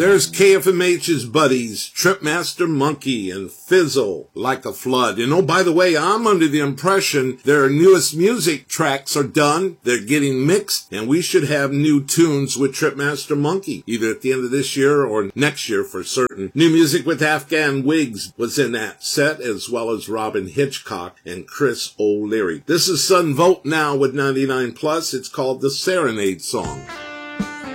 There's KFMH's buddies, Tripmaster Monkey and Fizzle, Like a Flood. And oh, by the way, I'm under the impression their newest music tracks are done. They're getting mixed, and we should have new tunes with Tripmaster Monkey, either at the end of this year or next year for certain. New music with Afghan Wigs was in that set, as well as Robin Hitchcock and Chris O'Leary. This is Sun Vote Now with 99 Plus. It's called the Serenade Song.